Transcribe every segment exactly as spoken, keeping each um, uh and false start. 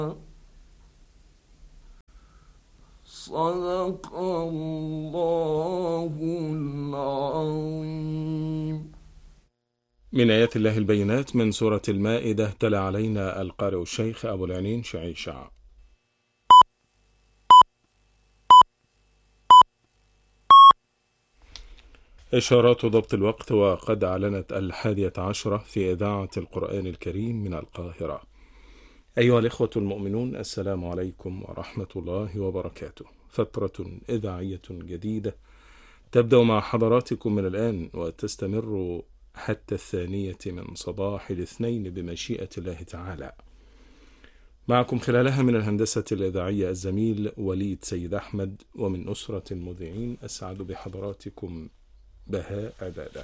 صدق الله العظيم. من آيات الله البينات من سورة المائدة، تلا علينا القارئ الشيخ أبو العنين شعيشع. إشارات ضبط الوقت، وقد أعلنت الحادية عشرة في إذاعة القرآن الكريم من القاهرة. أيها الإخوة المؤمنون، السلام عليكم ورحمة الله وبركاته. فترة إذاعية جديدة تبدأ مع حضراتكم من الآن وتستمر حتى الثانية من صباح الاثنين بمشيئة الله تعالى. معكم خلالها من الهندسة الإذاعية الزميل وليد سيد أحمد، ومن أسرة المذيعين أسعد بحضراتكم بهاء عبادة.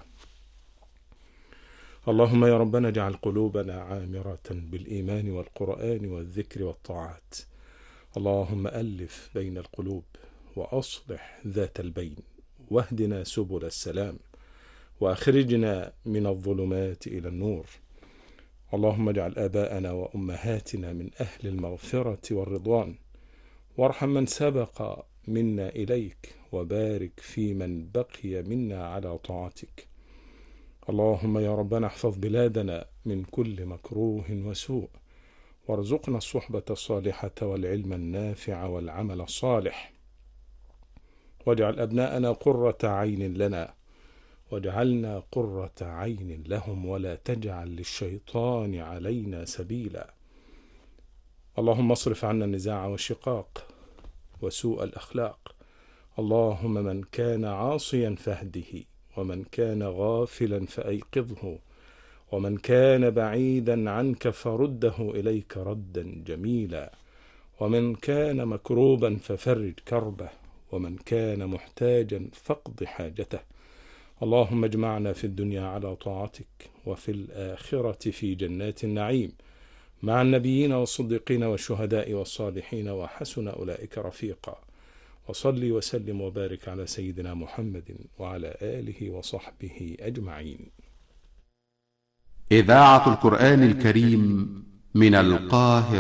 اللهم يا ربنا اجعل قلوبنا عامرة بالإيمان والقرآن والذكر والطاعات. اللهم ألف بين القلوب وأصلح ذات البين، واهدنا سبل السلام، وأخرجنا من الظلمات إلى النور. اللهم اجعل آباءنا وأمهاتنا من أهل المغفرة والرضوان، وارحم من سبق منا إليك، وبارك في من بقي منا على طاعتك. اللهم يا ربنا احفظ بلادنا من كل مكروه وسوء، وارزقنا الصحبة الصالحة والعلم النافع والعمل الصالح، واجعل أبناءنا قرة عين لنا، واجعلنا قرة عين لهم، ولا تجعل للشيطان علينا سبيلا. اللهم اصرف عنا النزاع والشقاق وسوء الأخلاق. اللهم من كان عاصيا فاهده، ومن كان غافلا فأيقظه، ومن كان بعيدا عنك فرده إليك ردا جميلا، ومن كان مكروبا ففرج كربه، ومن كان محتاجا فاقض حاجته. اللهم اجمعنا في الدنيا على طاعتك، وفي الآخرة في جنات النعيم مع النبيين والصديقين والشهداء والصالحين، وحسن أولئك رفيقا. وصلي وسلم وبارك على سيدنا محمد وعلى آله وصحبه أجمعين. إذاعة القرآن الكريم من القاهرة.